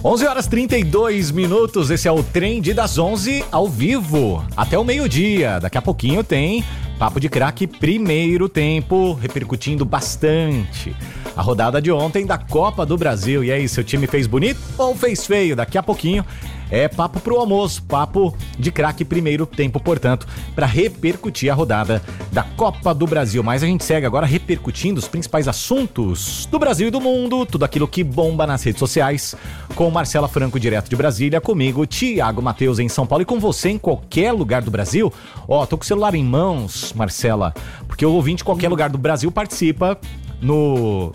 11h32, esse é o Trend das 11 ao vivo, até o meio-dia. Daqui a pouquinho tem Papo de Craque primeiro tempo, repercutindo bastante a rodada de ontem da Copa do Brasil. E aí, seu time fez bonito ou fez feio? Daqui a pouquinho é papo pro almoço, papo de craque primeiro tempo, portanto, para repercutir a rodada da Copa do Brasil. Mas a gente segue agora repercutindo os principais assuntos do Brasil e do mundo, tudo aquilo que bomba nas redes sociais, com Marcela Franco, direto de Brasília, comigo, Thiago Matheus, em São Paulo, e com você em qualquer lugar do Brasil. Ó, tô com o celular em mãos, Marcela, porque o ouvinte de qualquer lugar do Brasil participa no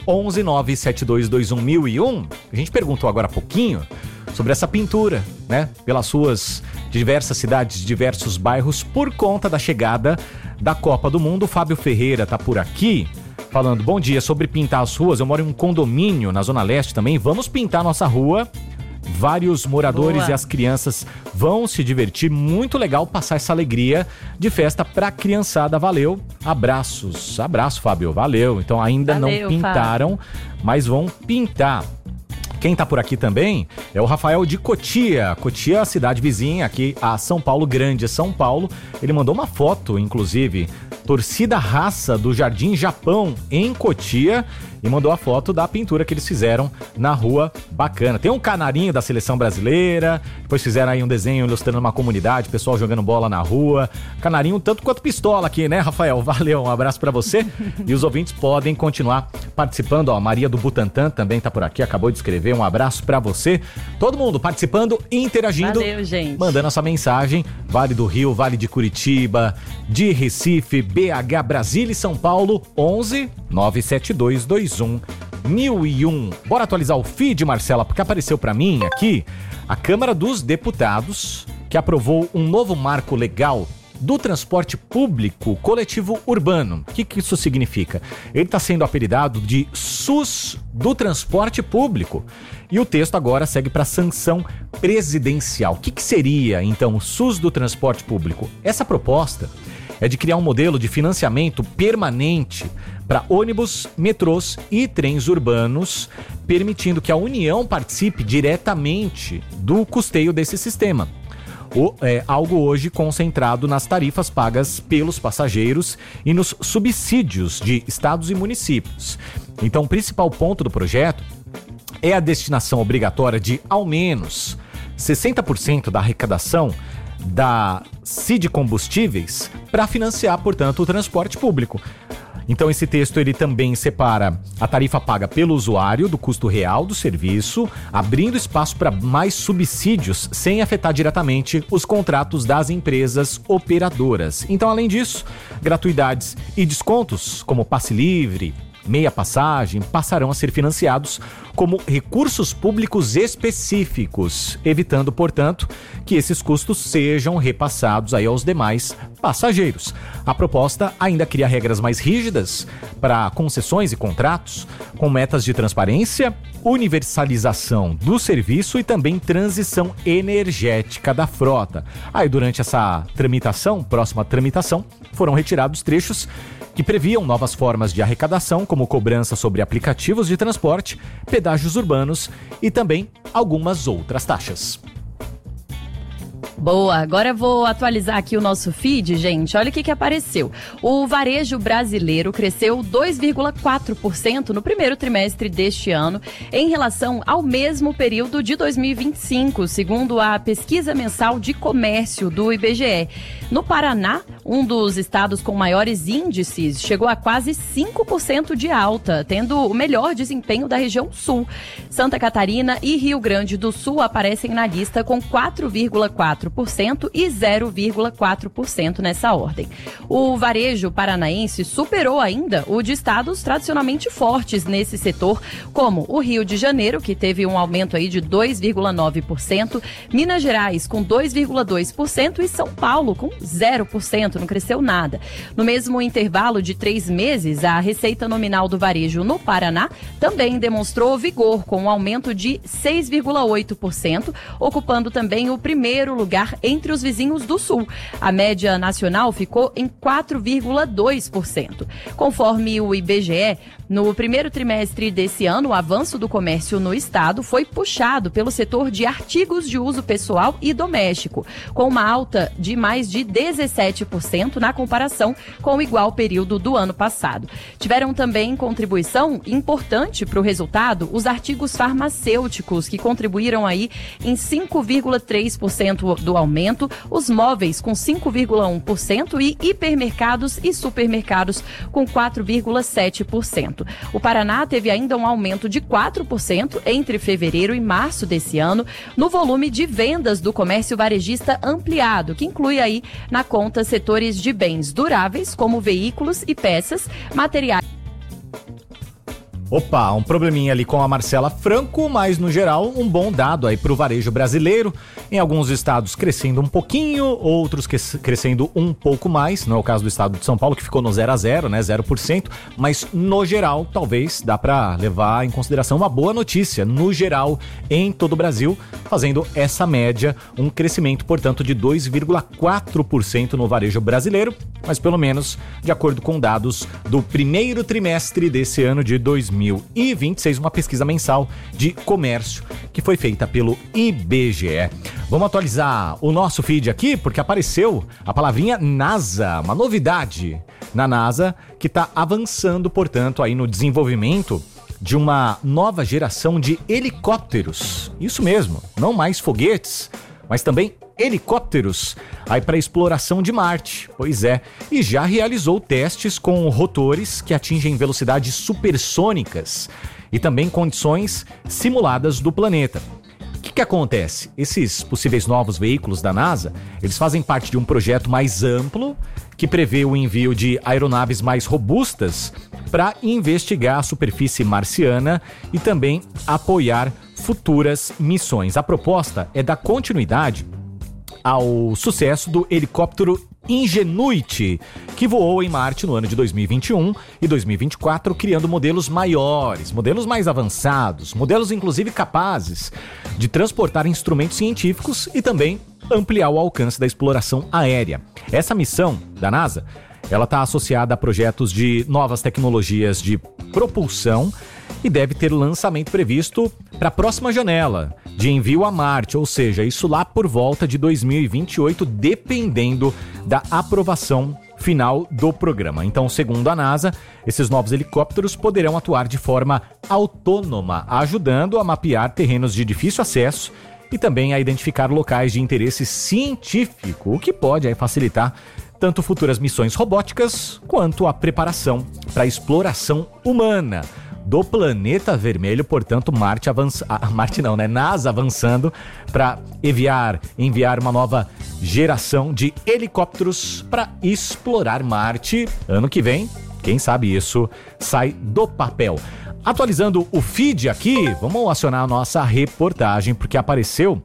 11972211001. A gente perguntou agora há pouquinho sobre essa pintura, né? Pelas suas diversas cidades, diversos bairros, por conta da chegada da Copa do Mundo. O Fábio Ferreira tá por aqui, falando, bom dia, sobre pintar as ruas. Eu moro em um condomínio na Zona Leste também. Vamos pintar nossa rua. Vários moradores Boa. E as crianças vão se divertir. Muito legal passar essa alegria de festa pra criançada. Valeu. Abraços. Abraço, Fábio. Valeu. Então ainda Valeu, não pintaram, Fábio. Mas vão pintar. Quem tá por aqui também é o Rafael de Cotia. Cotia, cidade vizinha aqui a São Paulo, Grande São Paulo. Ele mandou uma foto, inclusive, torcida raça do Jardim Japão em Cotia, e mandou a foto da pintura que eles fizeram na rua. Bacana. Tem um canarinho da seleção brasileira, depois fizeram aí um desenho ilustrando uma comunidade, pessoal jogando bola na rua. Canarinho tanto quanto pistola aqui, né, Rafael? Valeu, um abraço pra você. E os ouvintes podem continuar participando. Ó, Maria do Butantã também tá por aqui, acabou de escrever. Um abraço pra você. Todo mundo participando, interagindo. Valeu, gente. Mandando a sua mensagem. Vale do Rio, Vale de Curitiba, de Recife, BH, Brasília e São Paulo, 11-97221-1001. Bora atualizar o feed, Marcela, porque apareceu pra mim aqui a Câmara dos Deputados, que aprovou um novo marco legal do transporte público coletivo urbano. O que isso significa? Ele está sendo apelidado de SUS do transporte público. E o texto agora segue para sanção presidencial. O que seria, então, o SUS do transporte público? Essa proposta é de criar um modelo de financiamento permanente para ônibus, metrôs e trens urbanos, permitindo que a União participe diretamente do custeio desse sistema. Algo hoje concentrado nas tarifas pagas pelos passageiros e nos subsídios de estados e municípios. Então, o principal ponto do projeto é a destinação obrigatória de, ao menos, 60% da arrecadação da CID Combustíveis para financiar, portanto, o transporte público. Então esse texto ele também separa a tarifa paga pelo usuário do custo real do serviço, abrindo espaço para mais subsídios sem afetar diretamente os contratos das empresas operadoras. Então, além disso, gratuidades e descontos como passe livre, meia passagem, passarão a ser financiados como recursos públicos específicos, evitando, portanto, que esses custos sejam repassados aí aos demais passageiros. A proposta ainda cria regras mais rígidas para concessões e contratos, com metas de transparência, universalização do serviço e também transição energética da frota. Aí, durante essa próxima tramitação, foram retirados trechos que previam novas formas de arrecadação, como cobrança sobre aplicativos de transporte, pedágios urbanos e também algumas outras taxas. Boa, agora eu vou atualizar aqui o nosso feed, gente. Olha o que apareceu. O varejo brasileiro cresceu 2,4% no primeiro trimestre deste ano em relação ao mesmo período de 2025, segundo a pesquisa mensal de comércio do IBGE. No Paraná, um dos estados com maiores índices, chegou a quase 5% de alta, tendo o melhor desempenho da região sul. Santa Catarina e Rio Grande do Sul aparecem na lista com 4,4% e 0,4% nessa ordem. O varejo paranaense superou ainda o de estados tradicionalmente fortes nesse setor, como o Rio de Janeiro, que teve um aumento aí de 2,9%, Minas Gerais com 2,2% e São Paulo com 0%, não cresceu nada. No mesmo intervalo de 3 meses, a receita nominal do varejo no Paraná também demonstrou vigor, com um aumento de 6,8%, ocupando também o primeiro lugar entre os vizinhos do Sul. A média nacional ficou em 4,2%. Conforme o IBGE, No primeiro trimestre desse ano, o avanço do comércio no estado foi puxado pelo setor de artigos de uso pessoal e doméstico, com uma alta de mais de 17% na comparação com o igual período do ano passado. Tiveram também contribuição importante para o resultado os artigos farmacêuticos, que contribuíram aí em 5,3% do aumento, os móveis com 5,1% e hipermercados e supermercados com 4,7%. O Paraná teve ainda um aumento de 4% entre fevereiro e março desse ano no volume de vendas do comércio varejista ampliado, que inclui aí na conta setores de bens duráveis, como veículos e peças, materiais. Opa, um probleminha ali com a Marcela Franco, mas no geral um bom dado aí para o varejo brasileiro. Em alguns estados crescendo um pouquinho, outros crescendo um pouco mais. Não é o caso do estado de São Paulo, que ficou no 0 a 0, né, 0%. Mas no geral, talvez dá para levar em consideração uma boa notícia. No geral, em todo o Brasil, fazendo essa média, um crescimento, portanto, de 2,4% no varejo brasileiro. Mas pelo menos de acordo com dados do primeiro trimestre desse ano de 2026, uma pesquisa mensal de comércio que foi feita pelo IBGE. Vamos atualizar o nosso feed aqui, porque apareceu a palavrinha NASA, uma novidade na NASA que está avançando, portanto, aí no desenvolvimento de uma nova geração de helicópteros. Isso mesmo, não mais foguetes, mas também helicópteros aí para exploração de Marte. Pois é, e já realizou testes com rotores que atingem velocidades supersônicas e também condições simuladas do planeta. O que acontece? Esses possíveis novos veículos da NASA, eles fazem parte de um projeto mais amplo que prevê o envio de aeronaves mais robustas para investigar a superfície marciana e também apoiar futuras missões. A proposta é dar continuidade ao sucesso do helicóptero Ingenuity, que voou em Marte no ano de 2021 e 2024, criando modelos maiores, modelos mais avançados, modelos inclusive capazes de transportar instrumentos científicos e também ampliar o alcance da exploração aérea. Essa missão da NASA, ela está associada a projetos de novas tecnologias de propulsão e deve ter lançamento previsto para a próxima janela de envio a Marte, ou seja, isso lá por volta de 2028, dependendo da aprovação final do programa. Então, segundo a NASA, esses novos helicópteros poderão atuar de forma autônoma, ajudando a mapear terrenos de difícil acesso e também a identificar locais de interesse científico, o que pode aí facilitar tanto futuras missões robóticas quanto a preparação para a exploração humana do planeta vermelho. Portanto, NASA avançando para enviar uma nova geração de helicópteros para explorar Marte. Ano que vem, quem sabe isso sai do papel. Atualizando o feed aqui, vamos acionar a nossa reportagem, porque apareceu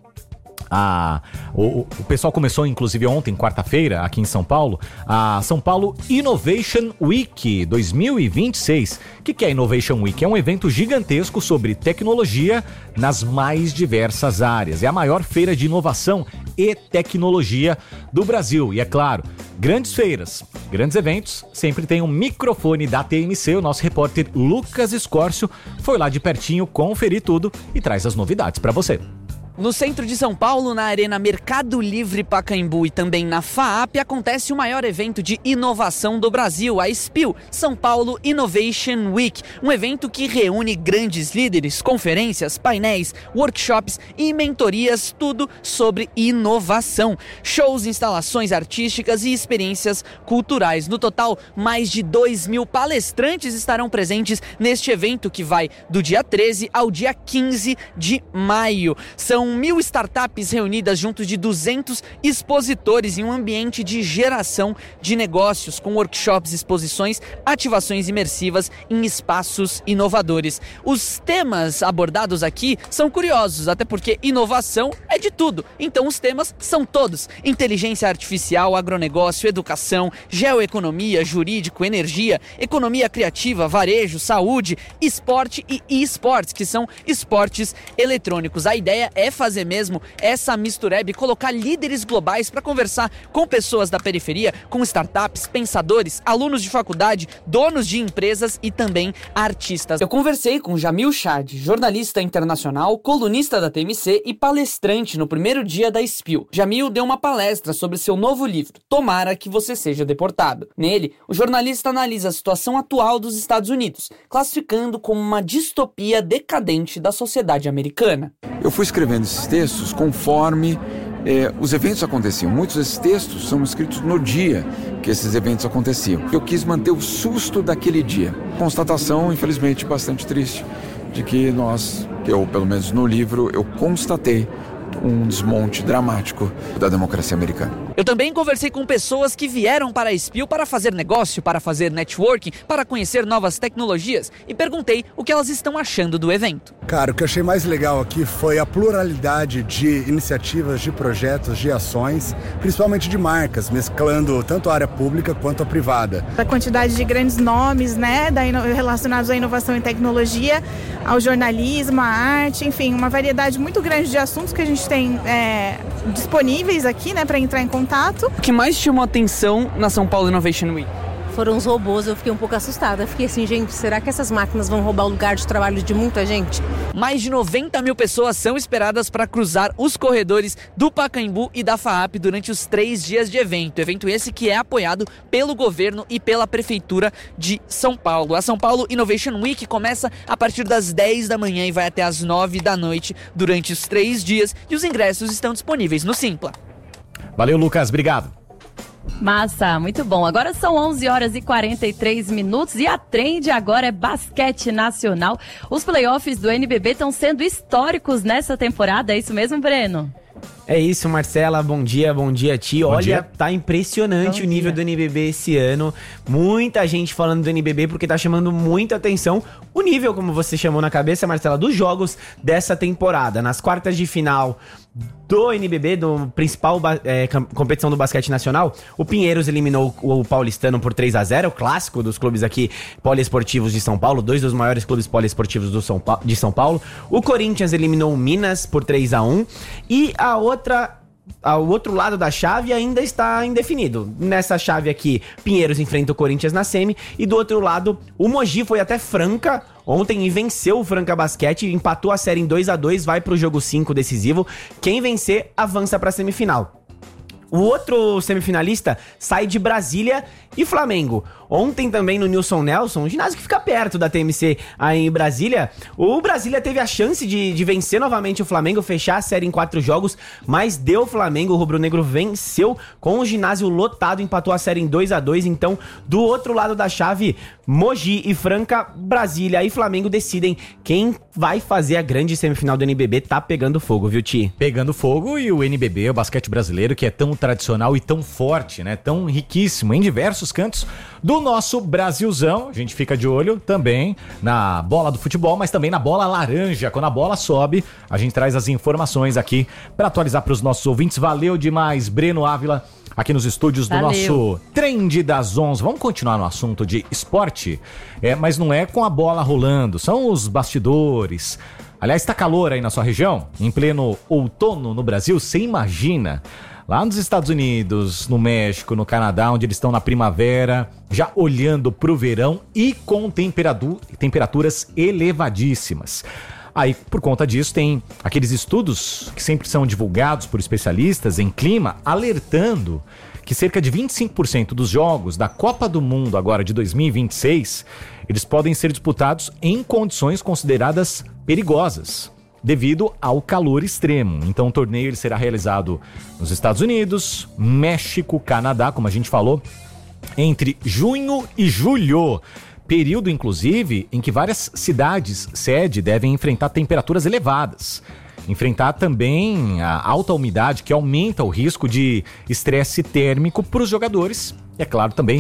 o pessoal começou, inclusive ontem, quarta-feira, aqui em São Paulo, a São Paulo Innovation Week 2026. O que é a Innovation Week? É um evento gigantesco sobre tecnologia nas mais diversas áreas. É a maior feira de inovação e tecnologia do Brasil. E é claro, grandes feiras, grandes eventos, sempre tem um microfone da TMC. O nosso repórter Lucas Escórcio foi lá de pertinho conferir tudo e traz as novidades para você. No centro de São Paulo, na Arena Mercado Livre Pacaembu e também na FAAP, acontece o maior evento de inovação do Brasil, a SPIL, São Paulo Innovation Week. Um evento que reúne grandes líderes, conferências, painéis, workshops e mentorias, tudo sobre inovação. Shows, instalações artísticas e experiências culturais. No total, mais de 2.000 palestrantes estarão presentes neste evento que vai do dia 13 ao dia 15 de maio. São 1.000 startups reunidas junto de 200 expositores em um ambiente de geração de negócios, com workshops, exposições, ativações imersivas em espaços inovadores. Os temas abordados aqui são curiosos, até porque inovação é de tudo. Então os temas são todos: inteligência artificial, agronegócio, educação, geoeconomia, jurídico, energia, economia criativa, varejo, saúde, esporte e e-sports, que são esportes eletrônicos. A ideia é fazer mesmo essa mistureba e colocar líderes globais para conversar com pessoas da periferia, com startups, pensadores, alunos de faculdade, donos de empresas e também artistas. Eu conversei com Jamil Chad, jornalista internacional, colunista da TMC e palestrante no primeiro dia da Spill. Jamil deu uma palestra sobre seu novo livro, Tomara que Você Seja Deportado. Nele, o jornalista analisa a situação atual dos Estados Unidos, classificando como uma distopia decadente da sociedade americana. Eu fui escrevendo esses textos conforme os eventos aconteciam. Muitos desses textos são escritos no dia que esses eventos aconteciam. Eu quis manter o susto daquele dia. Constatação, infelizmente, bastante triste, de que eu, pelo menos no livro, eu constatei um desmonte dramático da democracia americana. Eu também conversei com pessoas que vieram para a Spill para fazer negócio, para fazer networking, para conhecer novas tecnologias e perguntei o que elas estão achando do evento. Cara, o que eu achei mais legal aqui foi a pluralidade de iniciativas, de projetos, de ações, principalmente de marcas, mesclando tanto a área pública quanto a privada. A quantidade de grandes nomes, né, relacionados à inovação e tecnologia, ao jornalismo, à arte, enfim, uma variedade muito grande de assuntos que a gente tem disponíveis aqui, né, para entrar em contato. O que mais chamou a atenção na São Paulo Innovation Week? Foram os robôs, eu fiquei um pouco assustada. Fiquei assim, gente, será que essas máquinas vão roubar o lugar de trabalho de muita gente? Mais de 90 mil pessoas são esperadas para cruzar os corredores do Pacaembu e da FAAP durante os 3 dias de evento. Evento esse que é apoiado pelo governo e pela Prefeitura de São Paulo. A São Paulo Innovation Week começa a partir das 10 da manhã e vai até as 9 da noite durante os 3 dias e os ingressos estão disponíveis no Simpla. Valeu, Lucas. Obrigado. Massa, muito bom. Agora são 11 horas e 43 minutos e a trend agora é basquete nacional. Os playoffs do NBB estão sendo históricos nessa temporada, é isso mesmo, Breno? É isso, Marcela, bom dia, Ti. Olha, tá impressionante o nível do NBB esse ano. Muita gente falando do NBB porque tá chamando muita atenção o nível, como você chamou na cabeça, Marcela, dos jogos dessa temporada. Nas quartas de final do NBB, do principal competição do basquete nacional, o Pinheiros eliminou o Paulistano por 3-0, o clássico dos clubes aqui poliesportivos de São Paulo, 2 dos maiores clubes poliesportivos de São Paulo. O Corinthians eliminou o Minas por 3-1 e o outro lado da chave ainda está indefinido. Nessa chave aqui, Pinheiros enfrenta o Corinthians na semi e do outro lado, o Mogi foi até Franca ontem e venceu o Franca Basquete, empatou a série em 2-2, vai pro jogo 5 decisivo. Quem vencer avança pra semifinal. O outro semifinalista sai de Brasília e Flamengo. Ontem também no Nilson Nelson, um ginásio que fica perto da TMC aí em Brasília, o Brasília teve a chance de vencer novamente o Flamengo, fechar a série em 4 jogos, mas deu o Flamengo, o rubro-negro venceu com o ginásio lotado, empatou a série em 2-2, então do outro lado da chave, Mogi e Franca, Brasília e Flamengo decidem quem vai fazer a grande semifinal do NBB. Tá pegando fogo, viu, Ti? Pegando fogo, e o NBB, o basquete brasileiro, que é tão tradicional e tão forte, né? Tão riquíssimo em diversos cantos do nosso Brasilzão. A gente fica de olho também na bola do futebol, mas também na bola laranja. Quando a bola sobe, a gente traz as informações aqui para atualizar para os nossos ouvintes. Valeu demais, Breno Ávila, aqui nos estúdios do nosso Trend das 11. Vamos continuar no assunto de esporte, mas não é com a bola rolando, são os bastidores. Aliás, tá calor aí na sua região? Em pleno outono no Brasil, você imagina? Lá nos Estados Unidos, no México, no Canadá, onde eles estão na primavera, já olhando pro verão e com temperaturas elevadíssimas. Aí, por conta disso, tem aqueles estudos que sempre são divulgados por especialistas em clima, alertando que cerca de 25% dos jogos da Copa do Mundo agora de 2026, eles podem ser disputados em condições consideradas perigosas, devido ao calor extremo. Então o torneio ele será realizado nos Estados Unidos, México, Canadá, como a gente falou, entre junho e julho. Período, inclusive, em que várias cidades sede devem enfrentar temperaturas elevadas. Enfrentar também a alta umidade, que aumenta o risco de estresse térmico para os jogadores e, é claro, também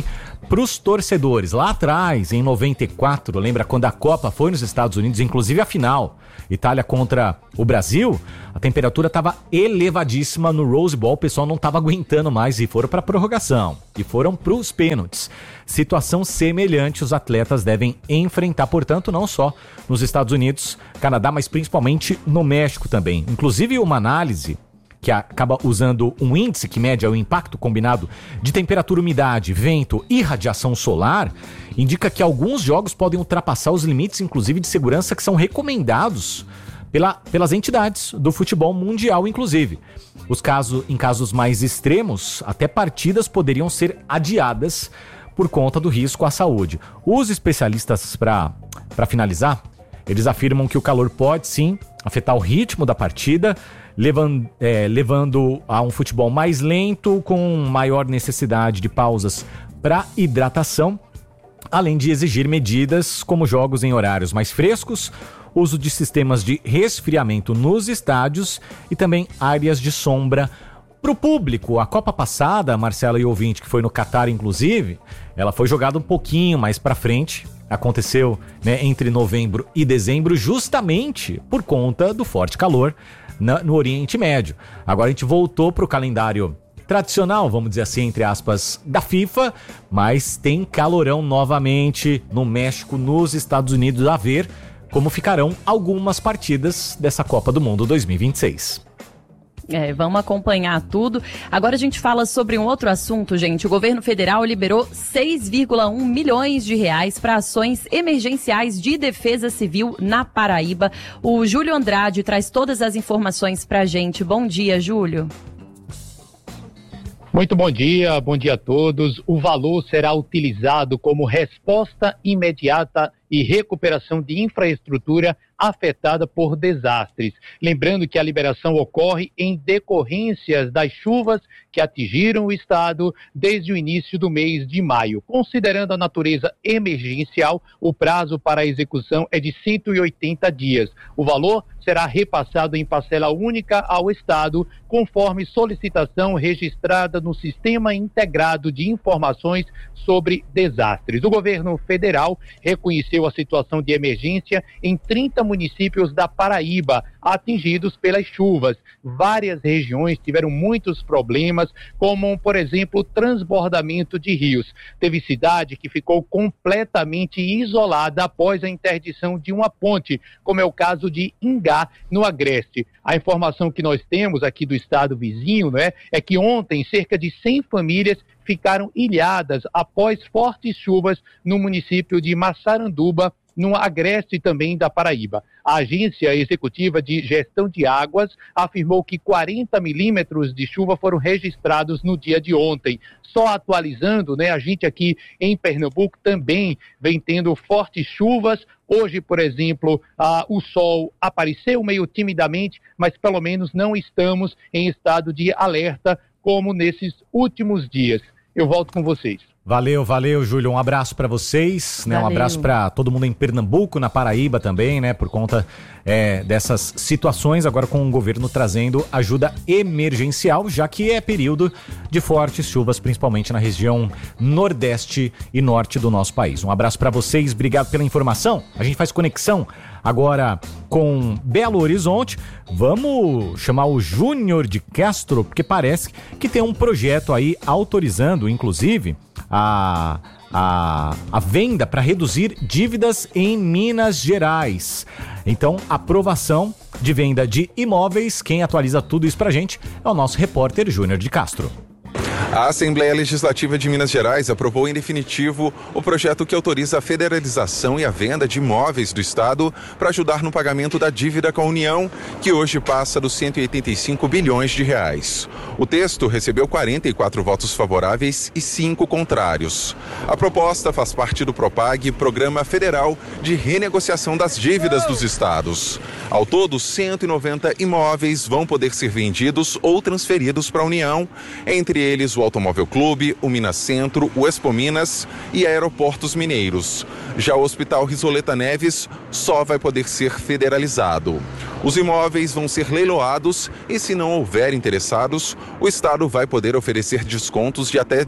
para os torcedores. Lá atrás, em 94, lembra quando a Copa foi nos Estados Unidos, inclusive a final, Itália contra o Brasil, a temperatura estava elevadíssima no Rose Bowl, o pessoal não estava aguentando mais e foram para a prorrogação e foram para os pênaltis. Situação semelhante os atletas devem enfrentar, portanto, não só nos Estados Unidos, Canadá, mas principalmente no México também. Inclusive uma análise que acaba usando um índice que mede o impacto combinado de temperatura, umidade, vento e radiação solar, indica que alguns jogos podem ultrapassar os limites, inclusive de segurança, que são recomendados pelas entidades do futebol mundial, inclusive. Em casos mais extremos, até partidas poderiam ser adiadas por conta do risco à saúde. Os especialistas, para finalizar, eles afirmam que o calor pode sim afetar o ritmo da partida, levando a um futebol mais lento, com maior necessidade de pausas para hidratação, além de exigir medidas como jogos em horários mais frescos, uso de sistemas de resfriamento nos estádios e também áreas de sombra para o público. A Copa passada, Marcela e ouvinte, que foi no Catar inclusive, ela foi jogada um pouquinho mais para frente, aconteceu, né, entre novembro e dezembro, justamente por conta do forte calor no Oriente Médio. Agora a gente voltou para o calendário tradicional, vamos dizer assim, entre aspas, da FIFA, mas tem calorão novamente no México, nos Estados Unidos, a ver como ficarão algumas partidas dessa Copa do Mundo 2026. Vamos acompanhar tudo. Agora a gente fala sobre um outro assunto, gente. O governo federal liberou 6,1 milhões de reais para ações emergenciais de defesa civil na Paraíba. O Júlio Andrade traz todas as informações para a gente. Bom dia, Júlio. Muito bom dia a todos. O valor será utilizado como resposta imediata e recuperação de infraestrutura afetada por desastres. Lembrando que a liberação ocorre em decorrências das chuvas que atingiram o estado desde o início do mês de maio. Considerando a natureza emergencial, o prazo para a execução é de 180 dias. O valor será repassado em parcela única ao estado, conforme solicitação registrada no Sistema Integrado de Informações sobre Desastres. O governo federal reconheceu a situação de emergência em 30 municípios da Paraíba, atingidos pelas chuvas. Várias regiões tiveram muitos problemas, como, por exemplo, transbordamento de rios. Teve cidade que ficou completamente isolada após a interdição de uma ponte, como é o caso de Ingá, no Agreste. A informação que nós temos aqui do estado vizinho, né, é que ontem cerca de 100 famílias ficaram ilhadas após fortes chuvas no município de Massaranduba, no Agreste também da Paraíba. A Agência Executiva de Gestão de Águas afirmou que 40 milímetros de chuva foram registrados no dia de ontem. Só atualizando, né, a gente aqui em Pernambuco também vem tendo fortes chuvas. Hoje, por exemplo, o sol apareceu meio timidamente, mas pelo menos não estamos em estado de alerta como nesses últimos dias. Eu volto com vocês. Valeu, Júlio. Um abraço para vocês, né? Um abraço para todo mundo em Pernambuco, na Paraíba também, né? Por conta dessas situações, agora com o governo trazendo ajuda emergencial, já que é período de fortes chuvas, principalmente na região nordeste e norte do nosso país. Um abraço para vocês, obrigado pela informação. A gente faz conexão agora com Belo Horizonte. Vamos chamar o Júnior de Castro, porque parece que tem um projeto aí autorizando, inclusive, a venda para reduzir dívidas em Minas Gerais. Então, aprovação de venda de imóveis. Quem atualiza tudo isso pra gente é o nosso repórter Júnior de Castro. A Assembleia Legislativa de Minas Gerais aprovou em definitivo o projeto que autoriza a federalização e a venda de imóveis do Estado para ajudar no pagamento da dívida com a União, que hoje passa dos 185 bilhões de reais. O texto recebeu 44 votos favoráveis e 5 contrários. A proposta faz parte do PROPAG, Programa Federal de Renegociação das Dívidas dos Estados. Ao todo, 190 imóveis vão poder ser vendidos ou transferidos para a União, entre eles o Automóvel Clube, o Minas Centro, o Expo Minas e Aeroportos Mineiros. Já o Hospital Risoleta Neves só vai poder ser federalizado. Os imóveis vão ser leiloados e, se não houver interessados, o Estado vai poder oferecer descontos de até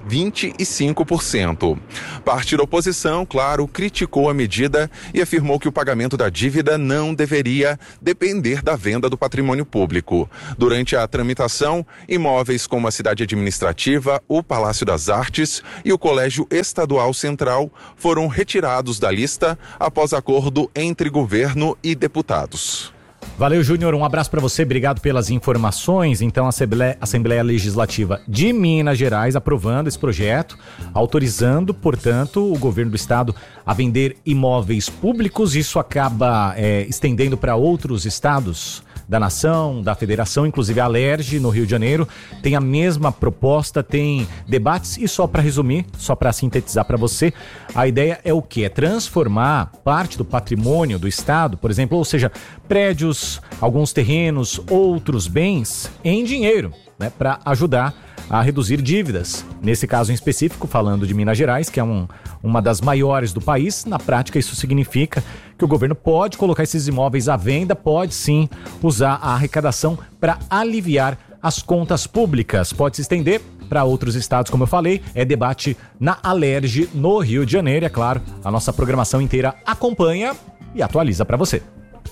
25%. Parte da oposição, claro, criticou a medida e afirmou que o pagamento da dívida não deveria depender da venda do patrimônio público. Durante a tramitação, imóveis como a Cidade Administrativa, o Palácio das Artes e o Colégio Estadual Central foram retirados da lista após acordo entre governo e deputados. Valeu, Júnior, um abraço para você, obrigado pelas informações. Então, a Assembleia Legislativa de Minas Gerais aprovando esse projeto, autorizando, portanto, o governo do estado a vender imóveis públicos. Isso acaba estendendo para outros estados da nação, da federação, inclusive a Alerj, no Rio de Janeiro, tem a mesma proposta, tem debates. E só para resumir, só para sintetizar para você, a ideia é o quê? É transformar parte do patrimônio do estado, por exemplo, ou seja, prédios, alguns terrenos, outros bens, em dinheiro, né, para ajudar a reduzir dívidas. Nesse caso em específico, falando de Minas Gerais, que é uma das maiores do país, na prática isso significa que o governo pode colocar esses imóveis à venda, pode sim usar a arrecadação para aliviar as contas públicas. Pode se estender para outros estados, como eu falei, é debate na Alerj, no Rio de Janeiro. É claro, a nossa programação inteira acompanha e atualiza para você.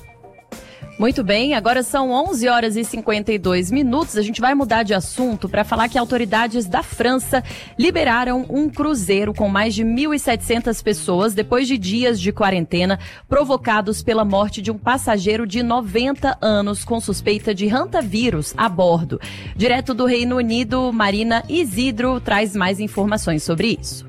Muito bem, agora são 11 horas e 52 minutos. A gente vai mudar de assunto para falar que autoridades da França liberaram um cruzeiro com mais de 1.700 pessoas depois de dias de quarentena provocados pela morte de um passageiro de 90 anos com suspeita de hantavírus a bordo. Direto do Reino Unido, Marina Isidro traz mais informações sobre isso.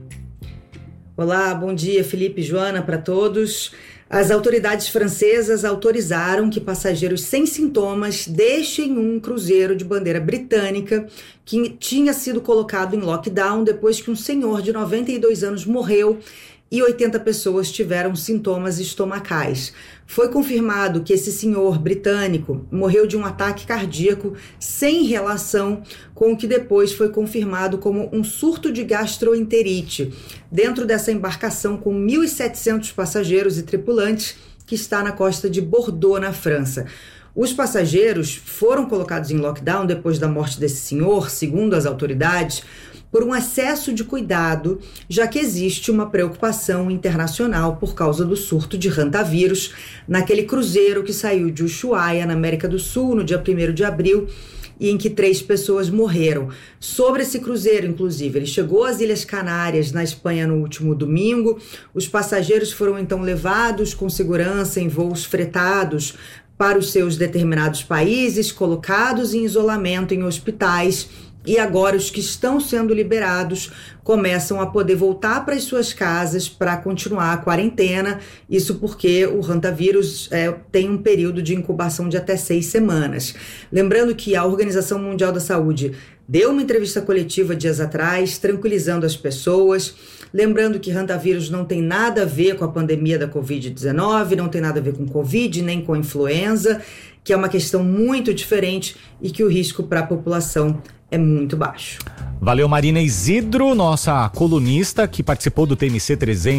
Olá, bom dia, Felipe e Joana, para todos. As autoridades francesas autorizaram que passageiros sem sintomas deixem um cruzeiro de bandeira britânica que tinha sido colocado em lockdown depois que um senhor de 92 anos morreu e 80 pessoas tiveram sintomas estomacais. Foi confirmado que esse senhor britânico morreu de um ataque cardíaco sem relação com o que depois foi confirmado como um surto de gastroenterite dentro dessa embarcação com 1.700 passageiros e tripulantes que está na costa de Bordeaux, na França. Os passageiros foram colocados em lockdown depois da morte desse senhor, segundo as autoridades, por um excesso de cuidado, já que existe uma preocupação internacional por causa do surto de hantavírus naquele cruzeiro que saiu de Ushuaia, na América do Sul, no dia 1º de abril, e em que 3 pessoas morreram. Sobre esse cruzeiro, inclusive, ele chegou às Ilhas Canárias, na Espanha, no último domingo. Os passageiros foram então levados com segurança em voos fretados para os seus determinados países, colocados em isolamento em hospitais. E agora os que estão sendo liberados começam a poder voltar para as suas casas para continuar a quarentena. Isso porque o hantavírus tem um período de incubação de até 6 semanas. Lembrando que a Organização Mundial da Saúde deu uma entrevista coletiva dias atrás, tranquilizando as pessoas. Lembrando que hantavírus não tem nada a ver com a pandemia da Covid-19, não tem nada a ver com Covid, nem com influenza, que é uma questão muito diferente e que o risco para a população é muito baixo. Valeu, Marina Isidro, nossa colunista que participou do TMC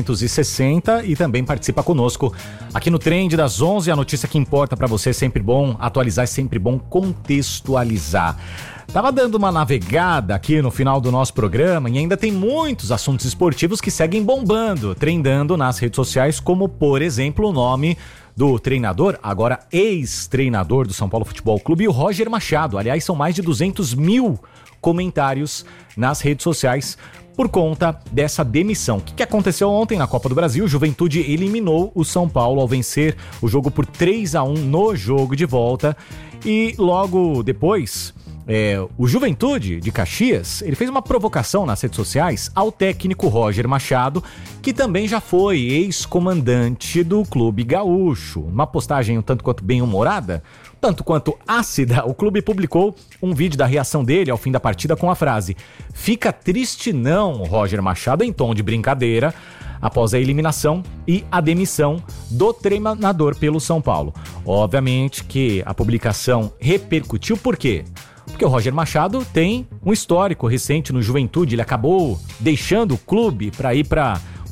360 e também participa conosco aqui no Trend das 11. A notícia que importa para você, é sempre bom atualizar, é sempre bom contextualizar. Tava dando uma navegada aqui no final do nosso programa e ainda tem muitos assuntos esportivos que seguem bombando, trendando nas redes sociais, como, por exemplo, o nome do treinador, agora ex-treinador do São Paulo Futebol Clube, o Roger Machado. Aliás, são mais de 200 mil comentários nas redes sociais por conta dessa demissão. O que aconteceu ontem na Copa do Brasil? O Juventude eliminou o São Paulo ao vencer o jogo por 3-1 no jogo de volta. E logo depois, o Juventude de Caxias, ele fez uma provocação nas redes sociais ao técnico Roger Machado, que também já foi ex-comandante do Clube Gaúcho. Uma postagem um tanto quanto bem-humorada, tanto quanto ácida, o clube publicou um vídeo da reação dele ao fim da partida com a frase: "Fica triste não, Roger Machado", em tom de brincadeira, após a eliminação e a demissão do treinador pelo São Paulo. Obviamente que a publicação repercutiu, por quê? Porque o Roger Machado tem um histórico recente no Juventude. Ele acabou deixando o clube para ir para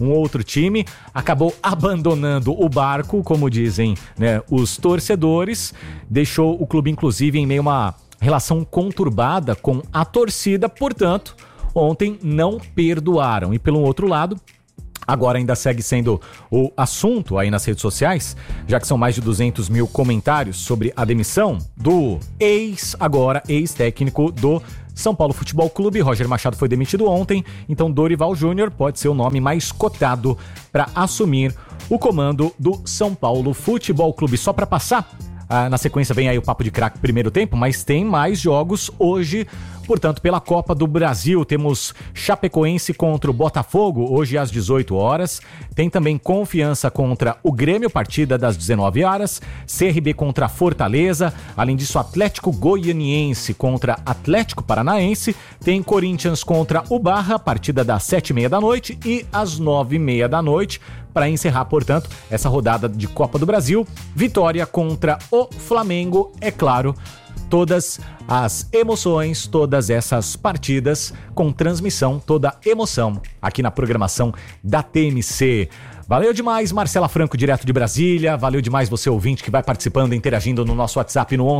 um outro time, acabou abandonando o barco, como dizem, né, os torcedores, deixou o clube inclusive em meio a uma relação conturbada com a torcida, portanto, ontem não perdoaram. E pelo outro lado, agora ainda segue sendo o assunto aí nas redes sociais, já que são mais de 200 mil comentários sobre a demissão do ex-técnico do São Paulo Futebol Clube. Roger Machado foi demitido ontem, então Dorival Júnior pode ser o nome mais cotado para assumir o comando do São Paulo Futebol Clube. Só para passar, na sequência vem aí o Papo de Craque primeiro tempo, mas tem mais jogos hoje. Portanto, pela Copa do Brasil, temos Chapecoense contra o Botafogo, hoje às 18 horas. Tem também Confiança contra o Grêmio, partida das 19 horas. CRB contra Fortaleza. Além disso, Atlético Goianiense contra Atlético Paranaense. Tem Corinthians contra o Barra, partida das 7h30 da noite e às 9h30 da noite. Para encerrar, portanto, essa rodada de Copa do Brasil, Vitória contra o Flamengo, é claro. Todas as emoções, todas essas partidas com transmissão, toda emoção aqui na programação da TMC. Valeu demais, Marcela Franco, direto de Brasília. Valeu demais você, ouvinte, que vai participando, interagindo no nosso WhatsApp no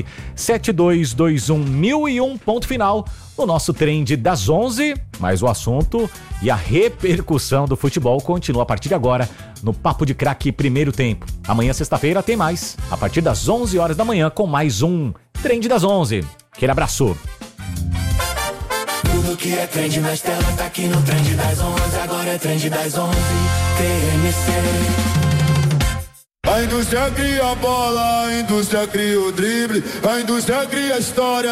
11972211001. Ponto final no nosso Trend das 11. Mas o assunto e a repercussão do futebol continua a partir de agora no Papo de Craque primeiro tempo. Amanhã, sexta-feira, tem mais, a partir das 11 horas da manhã, com mais um Trend das 11. Aquele abraço. Tudo que é trend nas telas tá aqui no Trend das 11. Agora é Trend das 11, TMC. A indústria cria a bola, a indústria cria o drible, a indústria cria a história.